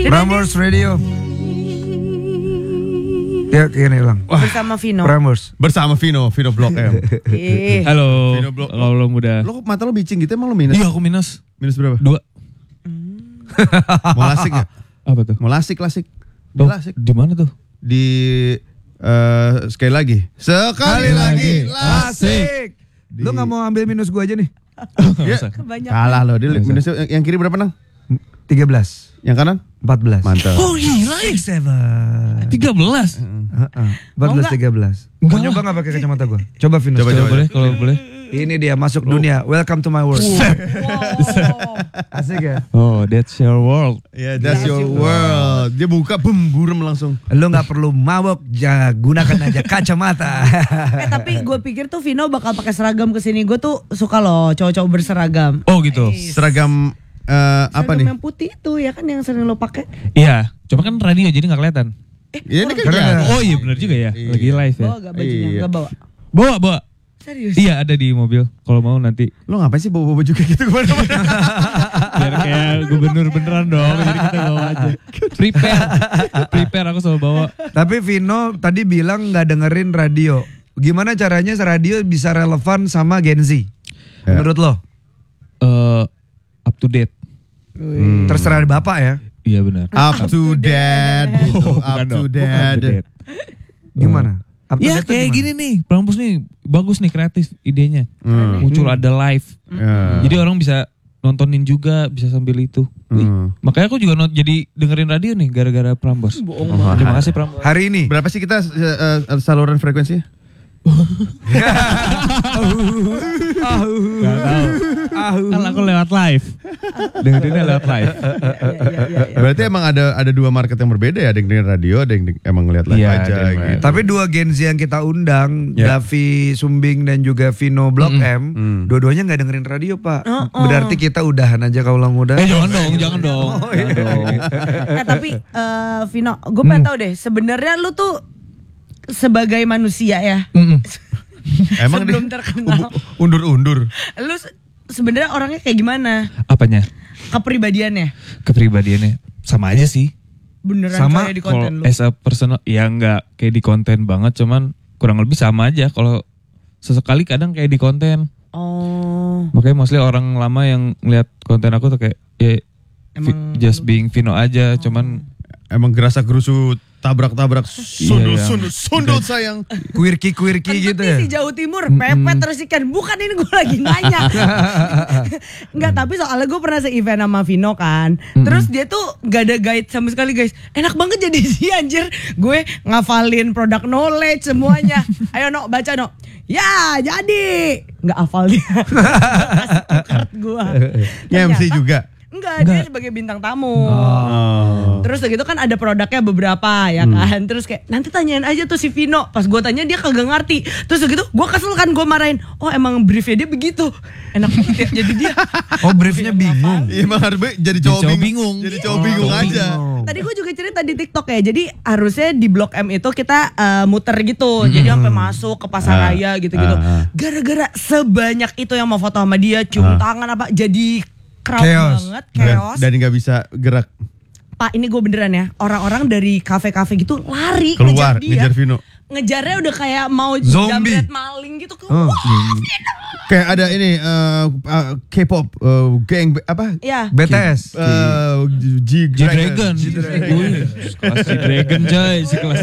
Prambors Radio. Ya gini lang. Bersama Vino. Prambors. Bersama Vino Blok M. Halo, Vino Blok. kalau muda. Lo mata lo bicing gitu emang lo minus? Iya aku minus. Minus berapa? 2. Mau lasik ya? Apa tuh? Mau lasik. Di Oh, lasik. di mana tuh? Di sekali lagi. Sekali lagi. Asik. Lu gak mau ambil minus gua aja nih? Ya. Kebanyakan. Kalah lo. Dia minus yang kiri berapa nang? 13. Yang kanan? 14. Mantap. Oh gila, 7. 13. 14 13. Mau nyoba gak pakai kacamata gua? Coba Vino. Coba. Boleh, kalau boleh. Ini dia masuk dunia. Welcome to my world. Asik ya? Oh, that's your world. Yeah, that's your world. Dia buka, burem langsung. Lu gak perlu mabok, gunakan aja kacamata. Tapi gue pikir tuh Vino bakal pakai seragam kesini. Gue tuh suka loh cowok-cowok berseragam. Oh gitu. Seragam apa nih? Seragam yang putih itu ya kan yang sering lo pakai. Iya, cuma kan radio jadi nggak kelihatan. Iya ini kan Karena- kelihatan. Oh iya benar juga ya. Lagi live ya. Bawa gak bajunya? Iya. Gak bawa. Bawa. Serius? Iya ada di mobil. Kalau mau nanti. Lo ngapain sih bawa baju kayak gitu kemana-mana? Biar kayak gubernur beneran dong. Jadi kita bawa aja. Prepare aku selalu bawa. Tapi Vino tadi bilang gak dengerin radio. Gimana caranya radio bisa relevan sama Gen Z? Menurut lo? Up to date. Terserah Bapak ya. Iya benar. Up to date. Oh, Up bukan to dong, bukan up to date. date. Gimana? Up to Ya date tuh kayak gimana? gini nih, Prambors nih bagus nih kreatif idenya. Muncul ada live. Ya. Jadi orang bisa nontonin juga, bisa sambil itu. Wih, makanya aku juga jadi dengerin radio nih gara-gara Prambors. Terima kasih Prambors. Hari ini. Berapa sih kita saluran frekuensinya? Kan aku lewat live. Dengerinnya lewat live. Berarti emang ada dua market yang berbeda ya, ada yang dengerin radio, ada yang emang ngeliat live Iya, aja ada yang gitu. Tapi dua Gen Z yang kita undang, Ya. Davi Sumbing dan juga Vino Blok M, dua-duanya nggak dengerin radio Pak. Berarti kita udahan aja kaulah muda. Jangan dong. Jangan dong. Tapi Vino, gue pengen tahu deh. Sebenarnya lu tuh sebagai manusia ya. Emang sebelum dia terkenal. undur-undur. Lu sebenarnya orangnya kayak gimana? Apanya? Kepribadiannya? Kepribadiannya sama aja sih. Beneran Sama kayak di Kalau konten lu? as a personal ya nggak kayak di konten banget, cuman kurang lebih sama aja. Kalau sesekali kadang kayak di konten. Oh. Makanya mostly orang lama yang ngeliat konten aku tuh kayak ya Emang just being Vino aja, cuman Emang gerasa gerusu tabrak-tabrak sundul sayang. Quirky Kan gitu ya. si Jawa Timur, pepet terus ikan. Bukan ini gue lagi nanya. Enggak, tapi soalnya gue pernah se-event sama Vino kan. Terus dia tuh gak ada guide sama sekali guys. Enak banget jadi si anjir. Gue ngafalin product knowledge semuanya. Ayo No, baca No. Ya jadi. Gak hafal dia. Kasih gue. MC juga. Enggak, dia sebagai bintang tamu. Terus gitu kan ada produknya beberapa ya kan. Terus kayak nanti tanyain aja tuh si Vino. Pas gue tanya dia kagak ngerti. Terus gitu gue kesel kan, gue marahin. Oh emang briefnya dia begitu. Enak banget ya jadi dia. Oh briefnya bingung. Iya emang harus jadi cowok bingung. Jadi cowok bingung aja. Tadi gue juga cerita di TikTok ya. Jadi harusnya di Blok M itu kita muter gitu. Jadi sampai masuk ke pasaraya gitu-gitu. Gara-gara sebanyak itu yang mau foto sama dia, cium tangan apa, jadi crowd Chaos. banget, chaos. Dan nggak bisa gerak Pak, ini gue beneran ya. Orang-orang dari kafe-kafe gitu lari keluar ngejar dia. ngejar Vino. Ngejarnya udah kayak mau Zombie. jambret maling gitu. Wah, Kayak ada ini K-pop geng apa? ya. BTS. G-Dragon. Wih, sekelas G-Dragon coy, sekelas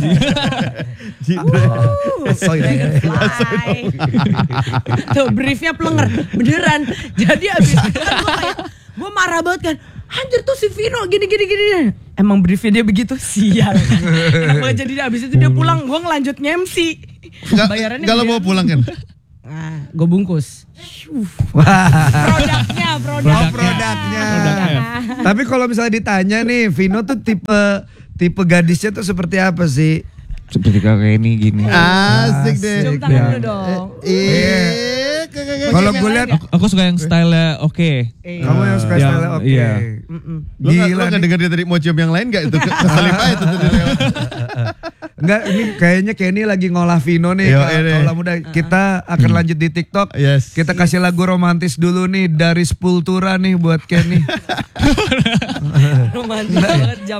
Oh, iya. Fly. Tuh briefnya plenger. Beneran. Jadi abis itu kan gue marah banget kan. Anjir tuh si Vino gini. Emang briefnya dia begitu. Sial. Kenapa jadi dia abis itu dia pulang. Gue ngelanjut nge-MC. Bayarannya Kalau mau pulang kan? Nah, gue bungkus. Produknya. Produknya. Tapi kalau misalnya ditanya nih, Vino tuh tipe gadisnya tuh seperti apa sih? Seperti kayak ini gini. Asik deh. Cium tangan dulu dong. Kalau gue lihat, Aku suka yang style oke. kamu yang suka Yang- style oke. iya. Lo Gila gak nih. denger dia tadi mau cium yang lain gak? Itu keselip aja itu tadi lewat. Enggak, ini kayaknya Kenny lagi ngolah Vino nih. Yo, Kak. ini. Kalau muda kita akan lanjut di TikTok. Yes. Kita kasih lagu romantis dulu nih dari Sepultura nih buat Kenny. Romantis banget.